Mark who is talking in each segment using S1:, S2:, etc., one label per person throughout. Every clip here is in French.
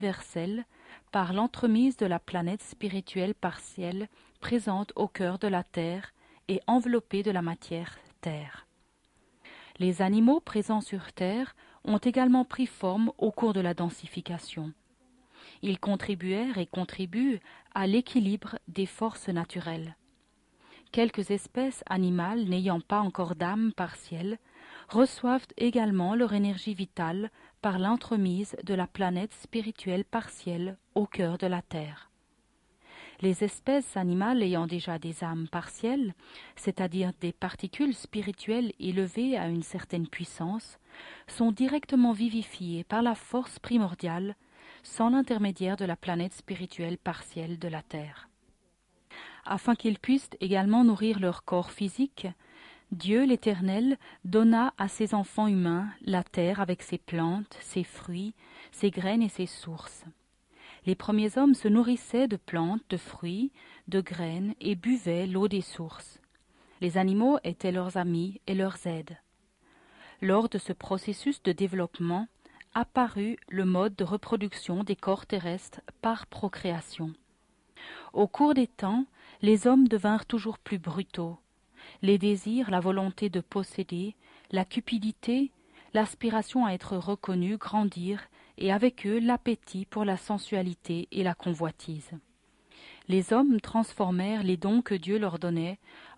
S1: universelle par l'entremise de la planète spirituelle partielle présente au cœur de la Terre et enveloppée de la matière Terre. Les animaux présents sur Terre ont également pris forme au cours de la densification. Ils contribuèrent et contribuent à l'équilibre des forces naturelles. Quelques espèces animales n'ayant pas encore d'âme partielle reçoivent également leur énergie vitale par l'entremise de la planète spirituelle partielle au cœur de la Terre. Les espèces animales ayant déjà des âmes partielles, c'est-à-dire des particules spirituelles élevées à une certaine puissance, sont directement vivifiées par la force primordiale sans l'intermédiaire de la planète spirituelle partielle de la Terre. Afin qu'ils puissent également nourrir leur corps physique, Dieu l'Éternel donna à ses enfants humains la terre avec ses plantes, ses fruits, ses graines et ses sources. Les premiers hommes se nourrissaient de plantes, de fruits, de graines et buvaient l'eau des sources. Les animaux étaient leurs amis et leurs aides. Lors de ce processus de développement apparut le mode de reproduction des corps terrestres par procréation. Au cours des temps, les hommes devinrent toujours plus brutaux. Les désirs, la volonté de posséder, la cupidité, l'aspiration à être reconnu grandirent et avec eux l'appétit pour la sensualité et la convoitise. Les hommes transformèrent les dons que Dieu leur donnait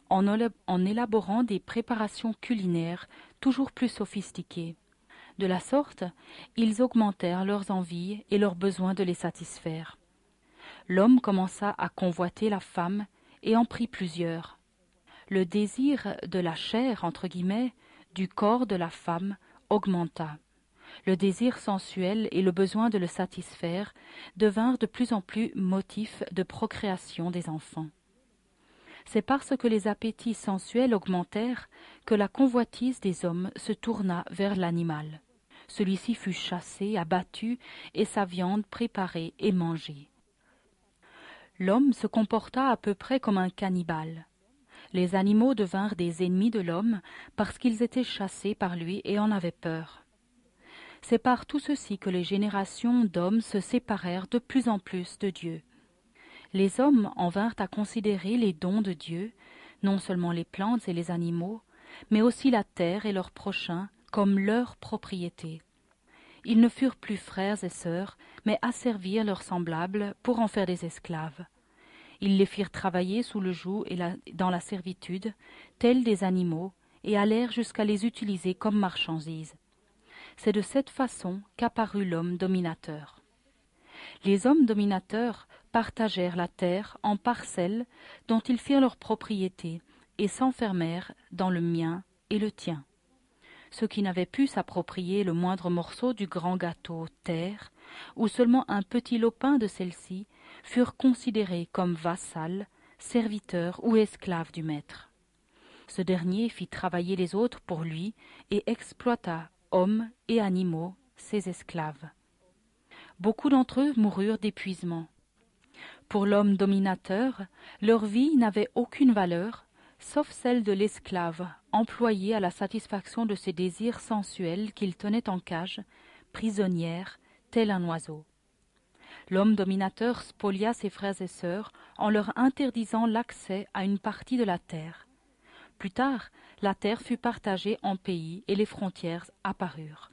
S1: en élaborant des préparations culinaires toujours plus sophistiquées. De la sorte, ils augmentèrent leurs envies et leur besoin de les satisfaire. L'homme commença à convoiter la femme et en prit plusieurs. Le désir de la chair, entre guillemets, du corps de la femme augmenta. Le désir sensuel et le besoin de le satisfaire devinrent de plus en plus motifs de procréation des enfants. C'est parce que les appétits sensuels augmentèrent que la convoitise des hommes se tourna vers l'animal. Celui-ci fut chassé, abattu, et sa viande préparée et mangée. L'homme se comporta à peu près comme un cannibale. Les animaux devinrent des ennemis de l'homme parce qu'ils étaient chassés par lui et en avaient peur. C'est par tout ceci que les générations d'hommes se séparèrent de plus en plus de Dieu. Les hommes en vinrent à considérer les dons de Dieu, non seulement les plantes et les animaux, mais aussi la terre et leurs prochains, comme leur propriété. Ils ne furent plus frères et sœurs, mais asservirent leurs semblables pour en faire des esclaves. Ils les firent travailler sous le joug et dans la servitude, tels des animaux, et allèrent jusqu'à les utiliser comme marchandises. C'est de cette façon qu'apparut l'homme dominateur. Les hommes dominateurs partagèrent la terre en parcelles dont ils firent leur propriété et s'enfermèrent dans le mien et le tien. Ceux qui n'avaient pu s'approprier le moindre morceau du grand gâteau terre, ou seulement un petit lopin de celle-ci, furent considérés comme vassals, serviteurs ou esclaves du maître. Ce dernier fit travailler les autres pour lui et exploita, hommes et animaux, ses esclaves. Beaucoup d'entre eux moururent d'épuisement. Pour l'homme dominateur, leur vie n'avait aucune valeur, sauf celle de l'esclave, employé à la satisfaction de ses désirs sensuels qu'il tenait en cage, prisonnière, tel un oiseau. L'homme dominateur spolia ses frères et sœurs en leur interdisant l'accès à une partie de la terre. Plus tard, la terre fut partagée en pays et les frontières apparurent.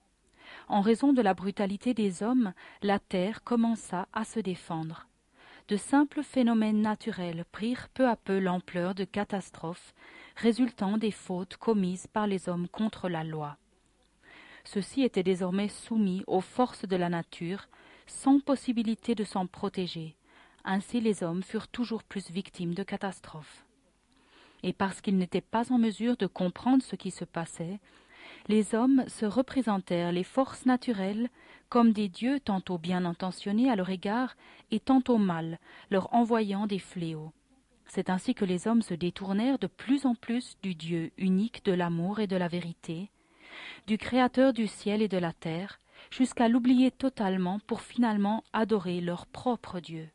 S1: En raison de la brutalité des hommes, la terre commença à se défendre. De simples phénomènes naturels prirent peu à peu l'ampleur de catastrophes résultant des fautes commises par les hommes contre la loi. Ceux-ci étaient désormais soumis aux forces de la nature, sans possibilité de s'en protéger. Ainsi les hommes furent toujours plus victimes de catastrophes. Et parce qu'ils n'étaient pas en mesure de comprendre ce qui se passait, les hommes se représentèrent les forces naturelles comme des dieux tantôt bien intentionnés à leur égard et tantôt mal, leur envoyant des fléaux. C'est ainsi que les hommes se détournèrent de plus en plus du Dieu unique de l'amour et de la vérité, du Créateur du ciel et de la terre, jusqu'à l'oublier totalement pour finalement adorer leur propre Dieu.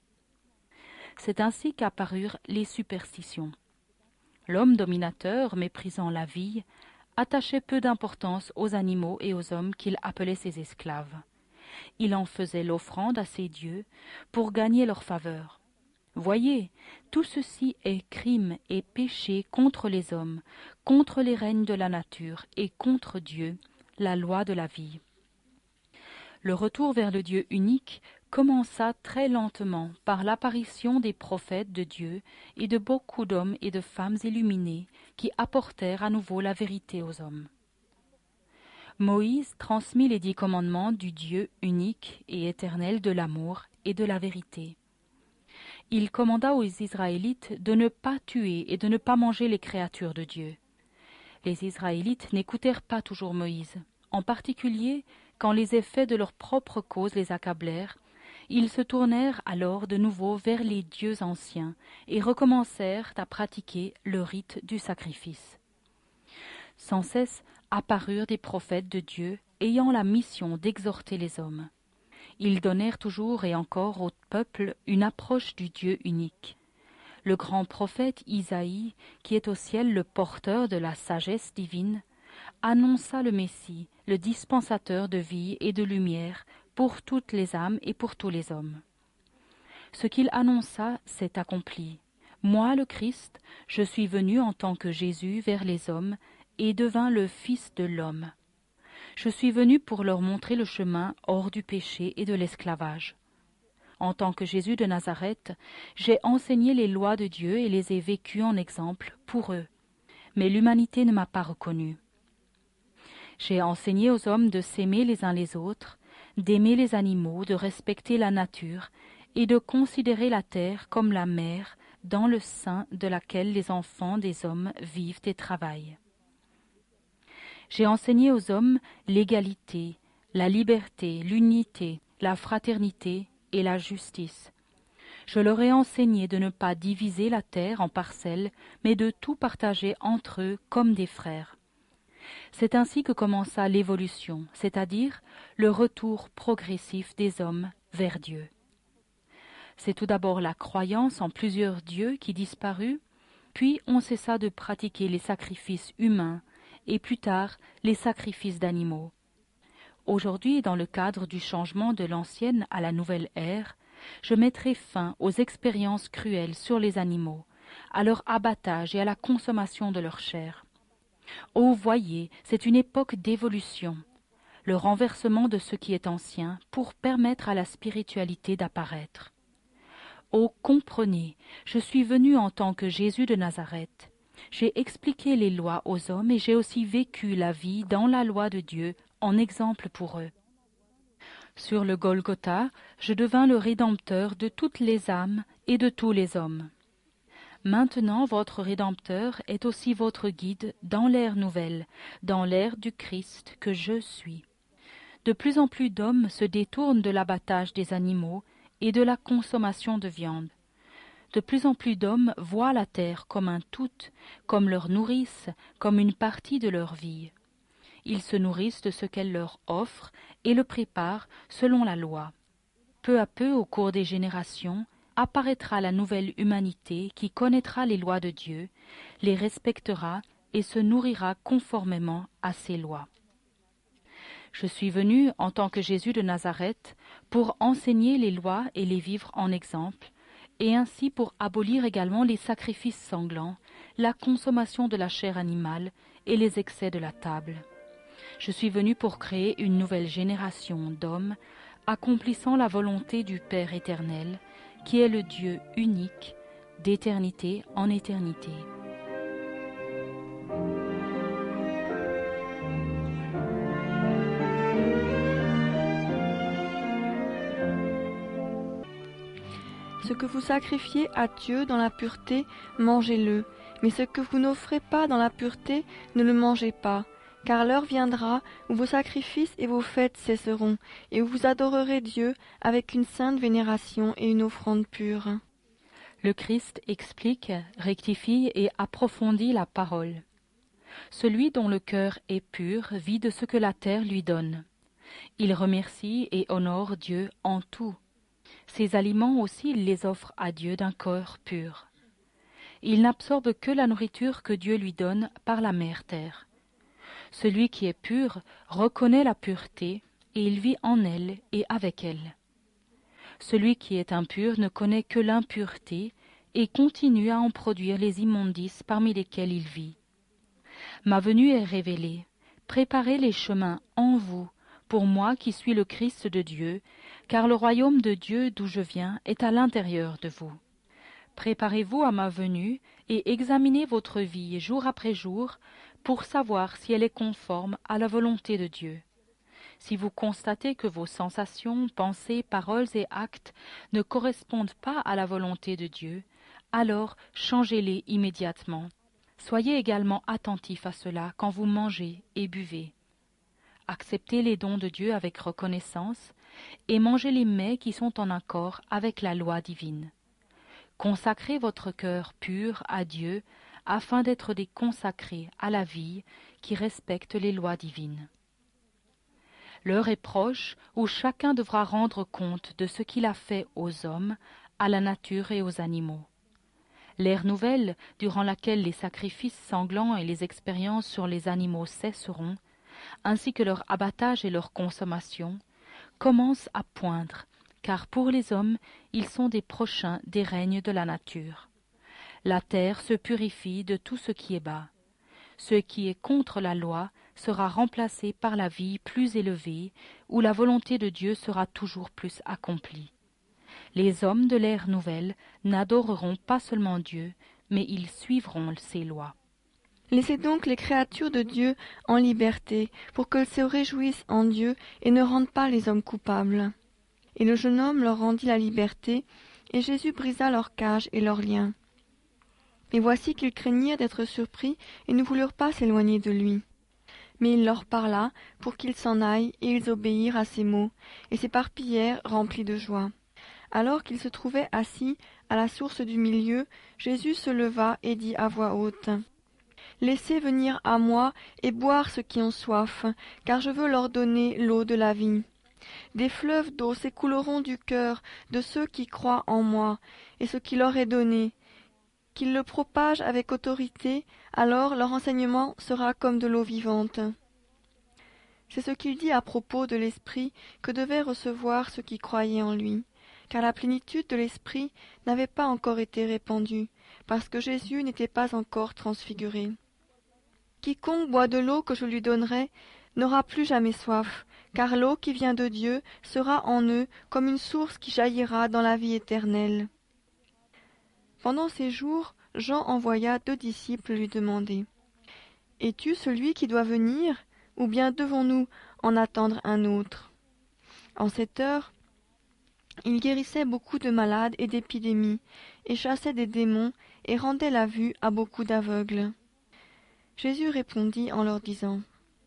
S1: C'est ainsi qu'apparurent les superstitions. L'homme dominateur, méprisant la vie, attachait peu d'importance aux animaux et aux hommes qu'il appelait ses esclaves. Il en faisait l'offrande à ses dieux pour gagner leur faveur. Voyez, tout ceci est crime et péché contre les hommes, contre les règnes de la nature et contre Dieu, la loi de la vie. Le retour vers le Dieu unique commença très lentement par l'apparition des prophètes de Dieu et de beaucoup d'hommes et de femmes illuminés qui apportèrent à nouveau la vérité aux hommes. Moïse transmit les 10 commandements du Dieu unique et éternel de l'amour et de la vérité. Il commanda aux Israélites de ne pas tuer et de ne pas manger les créatures de Dieu. Les Israélites n'écoutèrent pas toujours Moïse. En particulier, quand les effets de leur propre cause les accablèrent, ils se tournèrent alors de nouveau vers les dieux anciens et recommencèrent à pratiquer le rite du sacrifice. Sans cesse apparurent des prophètes de Dieu ayant la mission d'exhorter les hommes. Ils donnèrent toujours et encore au peuple une approche du Dieu unique. Le grand prophète Isaïe, qui est au ciel le porteur de la sagesse divine, annonça le Messie, le dispensateur de vie et de lumière pour toutes les âmes et pour tous les hommes. Ce qu'il annonça s'est accompli. Moi, le Christ, je suis venu en tant que Jésus vers les hommes et devins le Fils de l'homme. Je suis venu pour leur montrer le chemin hors du péché et de l'esclavage. En tant que Jésus de Nazareth, j'ai enseigné les lois de Dieu et les ai vécues en exemple pour eux. Mais l'humanité ne m'a pas reconnu. J'ai enseigné aux hommes de s'aimer les uns les autres, d'aimer les animaux, de respecter la nature et de considérer la terre comme la mère dans le sein de laquelle les enfants des hommes vivent et travaillent. J'ai enseigné aux hommes l'égalité, la liberté, l'unité, la fraternité et la justice. Je leur ai enseigné de ne pas diviser la terre en parcelles, mais de tout partager entre eux comme des frères. C'est ainsi que commença l'évolution, c'est-à-dire le retour progressif des hommes vers Dieu. C'est tout d'abord la croyance en plusieurs dieux qui disparut, puis on cessa de pratiquer les sacrifices humains et plus tard les sacrifices d'animaux. Aujourd'hui, dans le cadre du changement de l'ancienne à la nouvelle ère, je mettrai fin aux expériences cruelles sur les animaux, à leur abattage et à la consommation de leur chair. Oh, voyez, c'est une époque d'évolution, le renversement de ce qui est ancien pour permettre à la spiritualité d'apparaître. Oh, comprenez, je suis venu en tant que Jésus de Nazareth. J'ai expliqué les lois aux hommes et j'ai aussi vécu la vie dans la loi de Dieu en exemple pour eux. Sur le Golgotha, je devins le Rédempteur de toutes les âmes et de tous les hommes. Maintenant, votre Rédempteur est aussi votre guide dans l'ère nouvelle, dans l'ère du Christ que je suis. De plus en plus d'hommes se détournent de l'abattage des animaux et de la consommation de viande. De plus en plus d'hommes voient la terre comme un tout, comme leur nourrice, comme une partie de leur vie. Ils se nourrissent de ce qu'elle leur offre et le préparent selon la loi. Peu à peu, au cours des générations, apparaîtra la nouvelle humanité qui connaîtra les lois de Dieu, les respectera et se nourrira conformément à ces lois. Je suis venu en tant que Jésus de Nazareth pour enseigner les lois et les vivre en exemple, et ainsi pour abolir également les sacrifices sanglants, la consommation de la chair animale et les excès de la table. Je suis venu pour créer une nouvelle génération d'hommes accomplissant la volonté du Père éternel, qui est le Dieu unique, d'éternité en éternité.
S2: Ce que vous sacrifiez à Dieu dans la pureté, mangez-le, mais ce que vous n'offrez pas dans la pureté, ne le mangez pas, car l'heure viendra où vos sacrifices et vos fêtes cesseront, et où vous adorerez Dieu avec une sainte vénération et une offrande pure.
S1: Le Christ explique, rectifie et approfondit la parole. Celui dont le cœur est pur vit de ce que la terre lui donne. Il remercie et honore Dieu en tout. Ses aliments aussi il les offre à Dieu d'un cœur pur. Il n'absorbe que la nourriture que Dieu lui donne par la mère terre. Celui qui est pur reconnaît la pureté et il vit en elle et avec elle. Celui qui est impur ne connaît que l'impureté et continue à en produire les immondices parmi lesquels il vit. Ma venue est révélée. Préparez les chemins en vous, pour moi qui suis le Christ de Dieu, car le royaume de Dieu d'où je viens est à l'intérieur de vous. Préparez-vous à ma venue et examinez votre vie jour après jour pour savoir si elle est conforme à la volonté de Dieu. Si vous constatez que vos sensations, pensées, paroles et actes ne correspondent pas à la volonté de Dieu, alors changez-les immédiatement. Soyez également attentifs à cela quand vous mangez et buvez. Acceptez les dons de Dieu avec reconnaissance et mangez les mets qui sont en accord avec la loi divine. Consacrez votre cœur pur à Dieu afin d'être des consacrés à la vie qui respectent les lois divines. L'heure est proche où chacun devra rendre compte de ce qu'il a fait aux hommes, à la nature et aux animaux. L'ère nouvelle, durant laquelle les sacrifices sanglants et les expériences sur les animaux cesseront, ainsi que leur abattage et leur consommation, commence à poindre, car pour les hommes, ils sont des prochains des règnes de la nature. La terre se purifie de tout ce qui est bas. Ce qui est contre la loi sera remplacé par la vie plus élevée, où la volonté de Dieu sera toujours plus accomplie. Les hommes de l'ère nouvelle n'adoreront pas seulement Dieu, mais ils suivront ses lois.
S2: Laissez donc les créatures de Dieu en liberté, pour qu'elles se réjouissent en Dieu et ne rendent pas les hommes coupables. Et le jeune homme leur rendit la liberté, et Jésus brisa leurs cages et leurs liens. Mais voici qu'ils craignirent d'être surpris et ne voulurent pas s'éloigner de lui. Mais il leur parla pour qu'ils s'en aillent, et ils obéirent à ses mots, et s'éparpillèrent remplis de joie. Alors qu'ils se trouvaient assis à la source du milieu, Jésus se leva et dit à voix haute: Laissez venir à moi et boire ceux qui ont soif, car je veux leur donner l'eau de la vie. Des fleuves d'eau s'écouleront du cœur de ceux qui croient en moi, et ce qui leur est donné, qu'ils le propagent avec autorité, alors leur enseignement sera comme de l'eau vivante. C'est ce qu'il dit à propos de l'Esprit que devaient recevoir ceux qui croyaient en lui, car la plénitude de l'Esprit n'avait pas encore été répandue, parce que Jésus n'était pas encore transfiguré. Quiconque boit de l'eau que je lui donnerai n'aura plus jamais soif, car l'eau qui vient de Dieu sera en eux comme une source qui jaillira dans la vie éternelle. Pendant ces jours, Jean envoya 2 disciples lui demander: Es-tu celui qui doit venir, ou bien devons-nous en attendre un autre? En cette heure, il guérissait beaucoup de malades et d'épidémies, et chassait des démons, et rendait la vue à beaucoup d'aveugles. Jésus répondit en leur disant: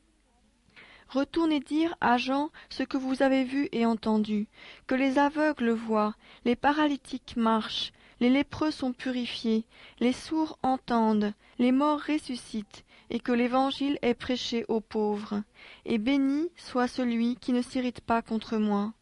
S2: Retournez dire à Jean ce que vous avez vu et entendu, que les aveugles voient, les paralytiques marchent, les lépreux sont purifiés, les sourds entendent, les morts ressuscitent, et que l'Évangile est prêché aux pauvres. Et béni soit celui qui ne s'irrite pas contre moi.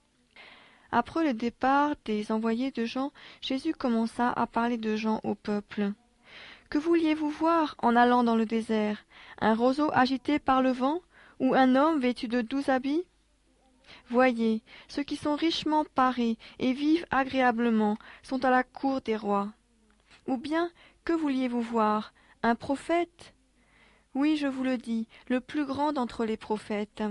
S2: Après le départ des envoyés de Jean, Jésus commença à parler de Jean au peuple. Que vouliez-vous voir en allant dans le désert? Un roseau agité par le vent, ou un homme vêtu de 12 habits? Voyez, ceux qui sont richement parés et vivent agréablement sont à la cour des rois. Ou bien, que vouliez-vous voir? Un prophète? Oui, je vous le dis, le plus grand d'entre les prophètes.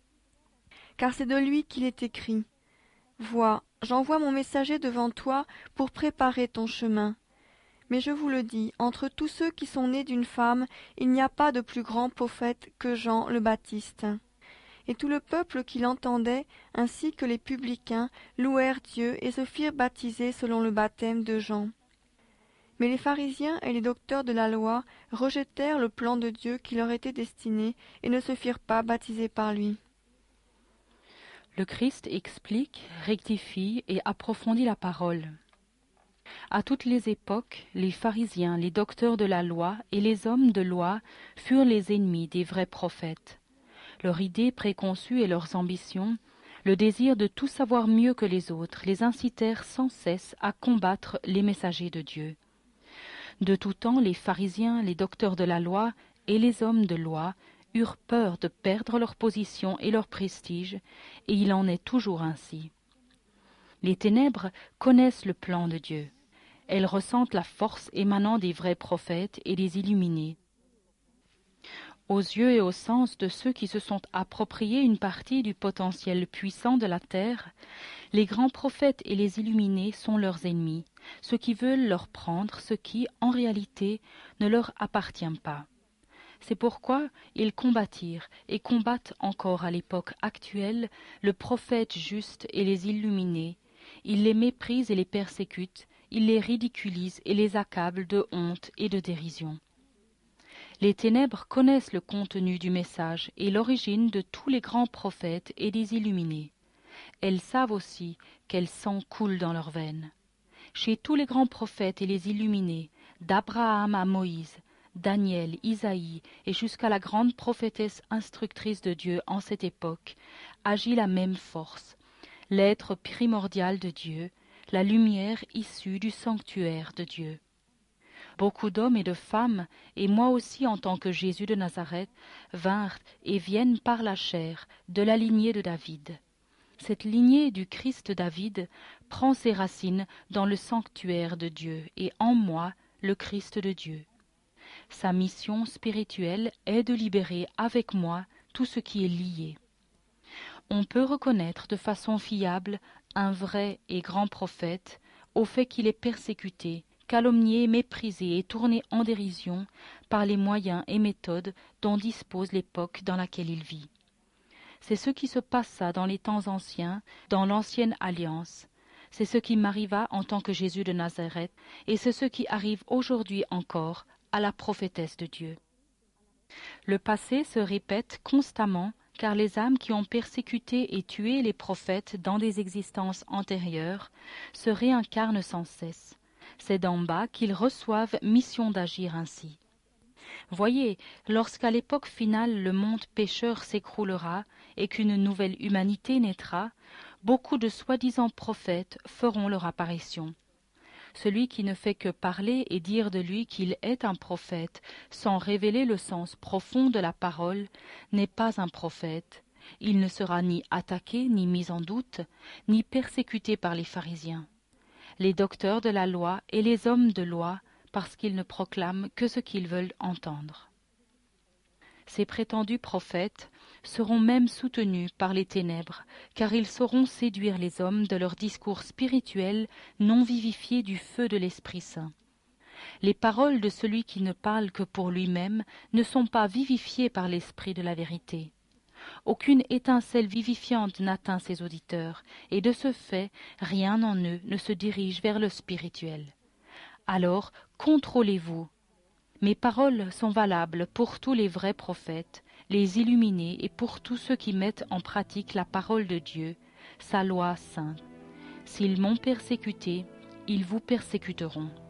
S2: Car c'est de lui qu'il est écrit: Vois, j'envoie mon messager devant toi pour préparer ton chemin. Mais je vous le dis, entre tous ceux qui sont nés d'une femme, il n'y a pas de plus grand prophète que Jean le Baptiste. Et tout le peuple qui l'entendait, ainsi que les publicains, louèrent Dieu et se firent baptiser selon le baptême de Jean. Mais les pharisiens et les docteurs de la loi rejetèrent le plan de Dieu qui leur était destiné et ne se firent pas baptiser par lui.
S1: Le Christ explique, rectifie et approfondit la parole. À toutes les époques, les pharisiens, les docteurs de la loi et les hommes de loi furent les ennemis des vrais prophètes. Leur idée préconçue et leurs ambitions, le désir de tout savoir mieux que les autres, les incitèrent sans cesse à combattre les messagers de Dieu. De tout temps, les pharisiens, les docteurs de la loi et les hommes de loi eurent peur de perdre leur position et leur prestige, et il en est toujours ainsi. Les ténèbres connaissent le plan de Dieu. Elles ressentent la force émanant des vrais prophètes et des illuminés. Aux yeux et au sens de ceux qui se sont appropriés une partie du potentiel puissant de la terre, les grands prophètes et les illuminés sont leurs ennemis, ceux qui veulent leur prendre ce qui, en réalité, ne leur appartient pas. C'est pourquoi ils combattirent et combattent encore à l'époque actuelle le prophète juste et les illuminés. Ils les méprisent et les persécutent, ils les ridiculisent et les accablent de honte et de dérision. Les ténèbres connaissent le contenu du message et l'origine de tous les grands prophètes et des illuminés. Elles savent aussi quel sang coule dans leurs veines. Chez tous les grands prophètes et les illuminés, d'Abraham à Moïse, Daniel, Isaïe et jusqu'à la grande prophétesse instructrice de Dieu en cette époque, agit la même force, l'être primordial de Dieu, la lumière issue du sanctuaire de Dieu. Beaucoup d'hommes et de femmes, et moi aussi en tant que Jésus de Nazareth, vinrent et viennent par la chair de la lignée de David. Cette lignée du Christ David prend ses racines dans le sanctuaire de Dieu et en moi, le Christ de Dieu. Sa mission spirituelle est de libérer avec moi tout ce qui est lié. On peut reconnaître de façon fiable un vrai et grand prophète au fait qu'il est persécuté, calomnié, méprisé et tourné en dérision par les moyens et méthodes dont dispose l'époque dans laquelle il vit. C'est ce qui se passa dans les temps anciens, dans l'ancienne alliance. C'est ce qui m'arriva en tant que Jésus de Nazareth, et c'est ce qui arrive aujourd'hui encore à la prophétesse de Dieu. Le passé se répète constamment, car les âmes qui ont persécuté et tué les prophètes dans des existences antérieures se réincarnent sans cesse. C'est d'en bas qu'ils reçoivent mission d'agir ainsi. Voyez, lorsqu'à l'époque finale le monde pécheur s'écroulera et qu'une nouvelle humanité naîtra, beaucoup de soi-disant prophètes feront leur apparition. Celui qui ne fait que parler et dire de lui qu'il est un prophète sans révéler le sens profond de la parole n'est pas un prophète. Il ne sera ni attaqué, ni mis en doute, ni persécuté par les pharisiens, les docteurs de la loi et les hommes de loi, parce qu'ils ne proclament que ce qu'ils veulent entendre. Ces prétendus prophètes seront même soutenus par les ténèbres, car ils sauront séduire les hommes de leur discours spirituel non vivifié du feu de l'Esprit Saint. Les paroles de celui qui ne parle que pour lui-même ne sont pas vivifiées par l'Esprit de la vérité. Aucune étincelle vivifiante n'atteint ses auditeurs, et de ce fait, rien en eux ne se dirige vers le spirituel. Alors, contrôlez-vous. Mes paroles sont valables pour tous les vrais prophètes, les illuminés et pour tous ceux qui mettent en pratique la parole de Dieu, sa loi sainte. S'ils m'ont persécuté, ils vous persécuteront.